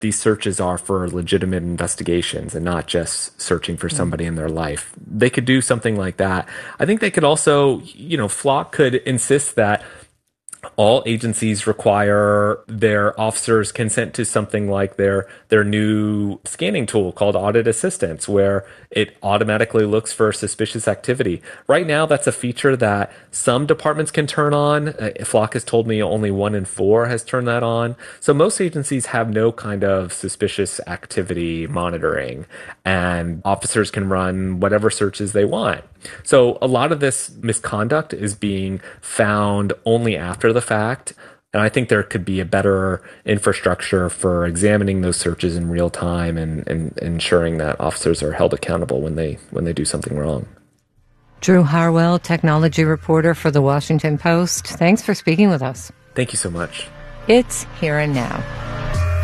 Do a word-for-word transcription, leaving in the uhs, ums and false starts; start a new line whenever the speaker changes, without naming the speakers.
these searches are for legitimate investigations and not just searching for somebody in their life. They could do something like that. I think they could also, you know, Flock could insist that all agencies require their officers' consent to something like their their new scanning tool called Audit Assistance, where it automatically looks for suspicious activity. Right now, that's a feature that some departments can turn on. Uh, Flock has told me only one in four has turned that on. So most agencies have no kind of suspicious activity monitoring, and officers can run whatever searches they want. So a lot of this misconduct is being found only after the fact. And I think there could be a better infrastructure for examining those searches in real time and, and ensuring that officers are held accountable when they when they do something wrong.
Drew Harwell, technology reporter for The Washington Post. Thanks for speaking with us.
Thank you so much.
It's Here and Now.